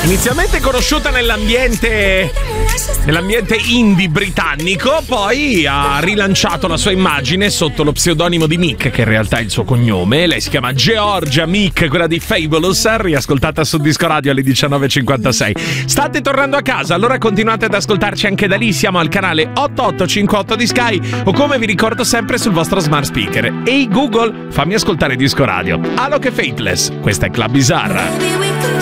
Inizialmente conosciuta nell'ambiente indie britannico, poi ha rilanciato la sua immagine sotto lo pseudonimo di Mick, che in realtà è il suo cognome. Lei si chiama Georgia Mick, quella di Fabulous, riascoltata su Disco Radio alle 19.56. State tornando a casa, allora continuate ad ascoltarci anche da lì. Siamo al canale 8858 di Sky, o come vi ricordo sempre sul vostro smart speaker. Ehi Google, fammi ascoltare Disco Radio. Alok e Faithless, questa è Club Bizarra.